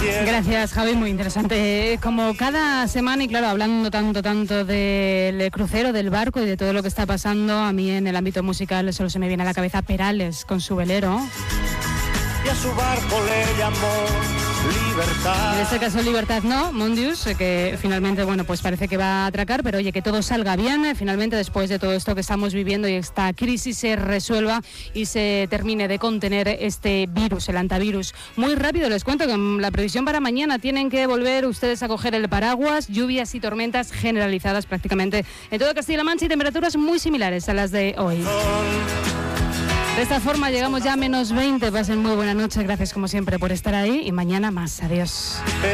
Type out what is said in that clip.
Gracias, Javi, muy interesante. Como cada semana, y claro, hablando tanto del crucero, del barco y de todo lo que está pasando, a mí en el ámbito musical solo se me viene a la cabeza Perales con su velero. Y a su barco le llamó Libertad. En este caso Libertad no, Mondius, que finalmente, bueno, pues parece que va a atracar, pero oye, que todo salga bien, finalmente después de todo esto que estamos viviendo y esta crisis se resuelva y se termine de contener este virus, el antivirus. Muy rápido les cuento que en la previsión para mañana tienen que volver ustedes a coger el paraguas, lluvias y tormentas generalizadas prácticamente en todo Castilla-La Mancha y temperaturas muy similares a las de hoy. De esta forma llegamos ya a -20. Pasen muy buena noche. Gracias como siempre por estar ahí y mañana más. Adiós.